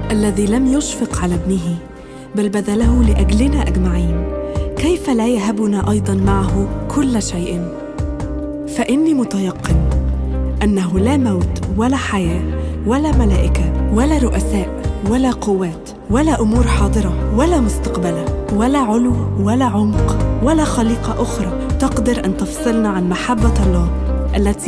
الذي لم يشفق على ابنه بل بذله لأجلنا أجمعين، كيف لا يهبنا أيضاً معه كل شيء؟ فإني متيقن أنه لا موت ولا حياة ولا ملائكة ولا رؤساء ولا قوات ولا أمور حاضرة ولا مستقبلة ولا علو ولا عمق ولا خليقة أخرى تقدر أن تفصلنا عن محبة الله التي